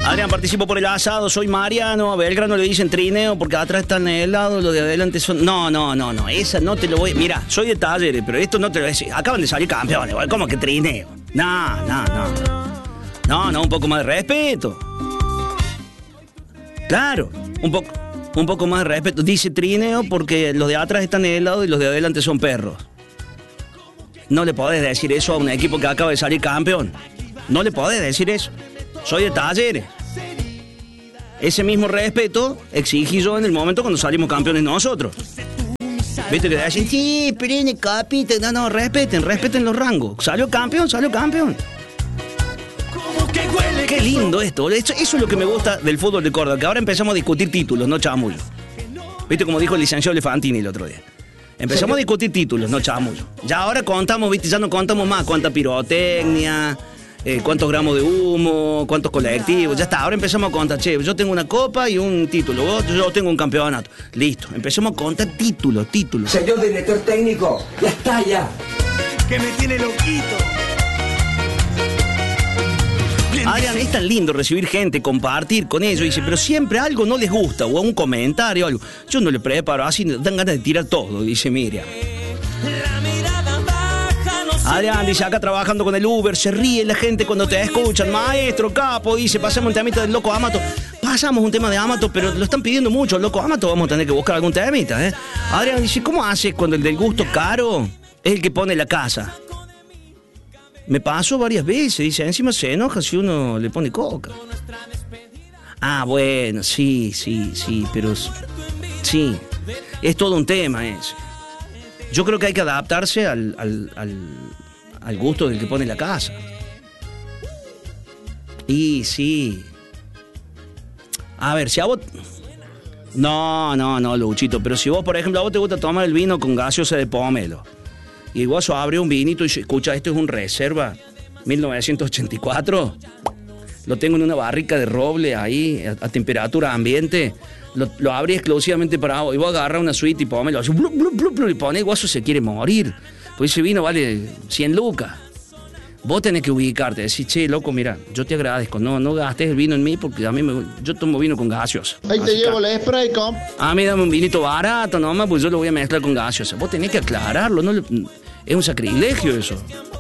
Adrián, participo por el asado, soy Mariano. A Belgrano le dicen trineo porque atrás están helados, los de adelante son... No, esa no te lo voy... Mira, soy de Talleres, pero esto no te lo voy a decir. Acaban de salir campeones, ¿cómo que trineo? No, un poco más de respeto. Claro, un poco más de respeto. Dice trineo porque los de atrás están helados y los de adelante son perros. No le podés decir eso a un equipo que acaba de salir campeón. No le podés decir eso. Soy de Talleres. Ese mismo respeto exigí yo en el momento cuando salimos campeones nosotros. ¿Viste que dicen, sí, perenne, capita? No, respeten los rangos. Salió campeón. Qué lindo esto. Eso es lo que me gusta del fútbol de Córdoba, que ahora empezamos a discutir títulos, no chamullo. ¿Viste como dijo el licenciado Elefantini el otro día? Empezamos a discutir títulos, no chamullo. Ya ahora contamos, ¿viste? Ya no contamos más cuánta pirotecnia, cuántos gramos de humo, cuántos colectivos. Ya está, ahora empezamos a contar, che, yo tengo una copa y un título, yo tengo un campeonato. Listo, empecemos a contar títulos. Señor director técnico, ya está ya. Que me tiene loquito. Adrián, es tan lindo recibir gente, compartir con ellos. Dice, pero siempre algo no les gusta, o un comentario o algo. Yo no le preparo, así dan ganas de tirar todo, dice Miriam. Adrián dice, acá trabajando con el Uber, se ríe la gente cuando te escuchan. Maestro, capo, dice, pasamos un temita del Loco Amato. Pasamos un tema de Amato, pero lo están pidiendo mucho. El Loco Amato vamos a tener que buscar algún temita, ¿eh? Adrián dice, ¿cómo haces cuando el del gusto caro es el que pone la casa? Me pasó varias veces, dice, encima se enoja si uno le pone coca. Ah, bueno, sí, pero... Sí, es todo un tema eso. Yo creo que hay que adaptarse al gusto del que pone la casa. Y sí. A ver, si a vos... No, Luchito, pero si vos, por ejemplo, a vos te gusta tomar el vino con gaseosa de pomelo, y vos abre un vinito y escucha, esto es un reserva 1984, lo tengo en una barrica de roble ahí a temperatura ambiente, lo abrí exclusivamente para vos, y vos agarras una suite y pomelo, así, blup, blup, blup, blup, y ponés, guaso se quiere morir, pues ese vino vale 100 lucas. Vos tenés que ubicarte, decir, che, loco, mira, yo te agradezco, no gastes el vino en mí porque yo tomo vino con gaseosa. Ahí te llevo la spray, comp. A mí dame un vinito barato nomás, pues yo lo voy a mezclar con gaseosa. Vos tenés que aclararlo, es un sacrilegio eso.